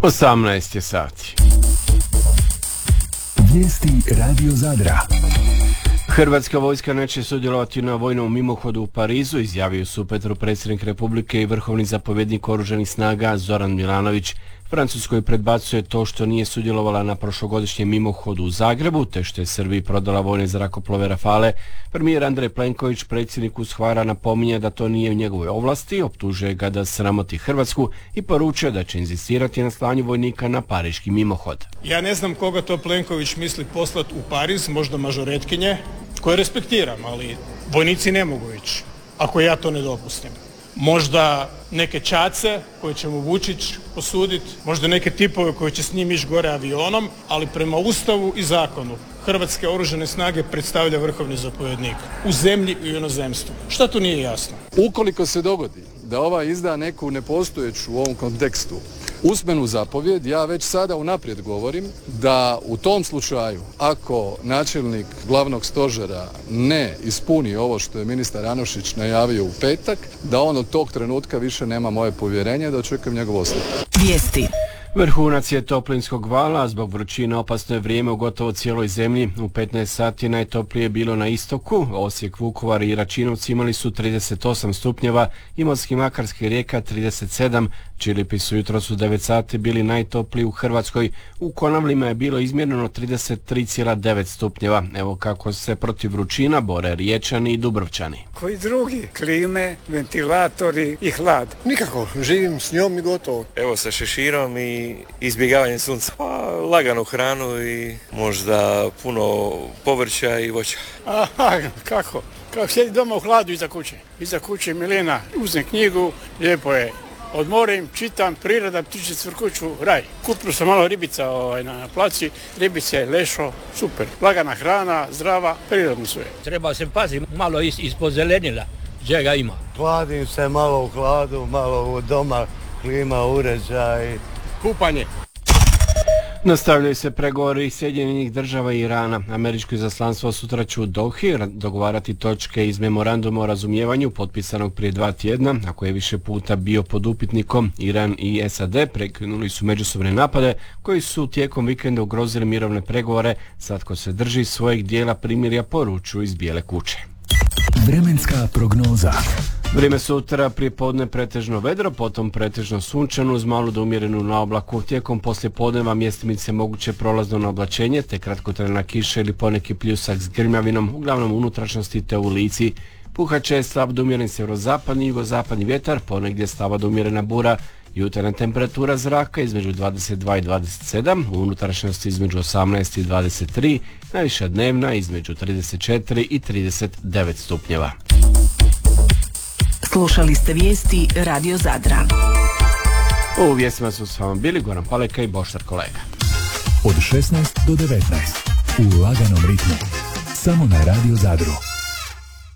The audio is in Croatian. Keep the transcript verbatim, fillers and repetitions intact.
osamnaest je sati. Vijesti Radio Zadra. Hrvatska vojska neće sudjelovati na vojnom mimohodu u Parizu, izjavio su Petru predsjednik Republike i vrhovni zapovjednik oružanih snaga Zoran Milanović. Francuskoj predbacuje to što nije sudjelovala na prošlogodišnjem mimohodu u Zagrebu, te što je Srbiji prodala vojne zrakoplove Rafale. Premijer Andrej Plenković predsjedniku Shvara napominje da to nije u njegovoj ovlasti, optužuje ga da sramoti Hrvatsku i poručuje da će inzistirati na slanju vojnika na pariški mimohod. Ja ne znam koga to Plenković misli poslati u Pariz, možda mažoretkinje, koje respektiram, ali vojnici ne mogu ići, ako ja to ne dopustim. Možda neke čace koje će mu Vučić posuditi, možda neke tipove koji će s njim ići gore avionom, ali prema Ustavu i zakonu Hrvatske oružane snage predstavlja vrhovni zapovjednik u zemlji i u inozemstvu. Šta tu nije jasno? Ukoliko se dogodi da ova izda neku nepostojeću u ovom kontekstu usmenu zapovjed, ja već sada unaprijed govorim da u tom slučaju, ako načelnik glavnog stožera ne ispuni ovo što je ministar Anušić najavio u petak, da on od tog trenutka više nema moje povjerenje, da očekujem njegov ostavku. Vijesti. Vrhunac je toplinskog vala, a zbog vrućine opasno je vrijeme u gotovo cijeloj zemlji. U petnaest sati najtoplije je bilo na istoku, Osijek, Vukovar i Račinovci imali su trideset osam stupnjeva, Imotski, Makarska i Rijeka trideset sedam, Čilipi su jutros u devet sati bili najtopliji u Hrvatskoj, u Konavlima je bilo izmjereno trideset tri zarez devet stupnjeva. Evo kako se protiv vrućina bore Riječani i Dubrovčani. Koji drugi? Klime, ventilatori i hlad. Nikako, živim s njom i gotovo. Evo sa šeširom i izbjegavanjem sunca. Pa laganu hranu i možda puno povrća i voća. Aha, kako? Kako sjedi doma u hladu iza kuće. Iza kuće Milena, uzem knjigu, lijepo je. Odmorim, čitam, priroda, ptiče cvrkuću, raj. Kupio sam malo ribica ovaj, na, na placi, ribice, lešo, super. Lagana hrana, zdrava, prirodno sve. Treba se paziti, malo is, ispod zelenila, čega ima. Hladim se malo u hladu, malo u doma, klima, uređaj. Kupanje. Nastavljaju se pregovori Sjedinjenih država i Irana. Američko izaslanstvo sutra će u Dohi dogovarati točke iz memoranduma o razumijevanju potpisanog prije dva tjedna, a koji je više puta bio pod upitnikom. Iran i S A D prekinuli su međusobne napade koji su tijekom vikenda ugrozili mirovne pregovore. Svatko se drži svojeg dijela primirja, poručuju iz Bijele kuće. Vremenska prognoza. Vrijeme sutra prije podne pretežno vedro, potom pretežno sunčano uz malu do umjerenu na oblaku. Tijekom poslijepodneva mjestimice moguće prolazno na oblačenje, te kratkotrajna kiša ili poneki pljusak s grmljavinom, uglavnom unutrašnjosti te u Lici. Puhat će slab do umjeren sjeverozapadni i jugozapadni vjetar, ponegdje slaba do umjerena bura. Jutarnja temperatura zraka između dvadeset dva i dvadeset sedam, u unutrašnjosti između osamnaest i dvadeset tri, najviša dnevna između trideset četiri i trideset devet stupnjeva. Slušali ste vijesti Radio Zadra. U vijestima su s vama bili Goran Paleka i Boštar Kolega. Od šesnaest do devetnaest u laganom ritmu. Samo na Radio Zadru.